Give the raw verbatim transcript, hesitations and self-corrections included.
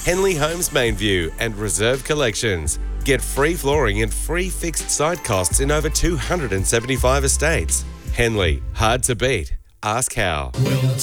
Henley Homes Mainview and Reserve Collections. Get free flooring and free fixed site costs in over two hundred seventy-five estates. Henley, hard to beat. Ask how. Well,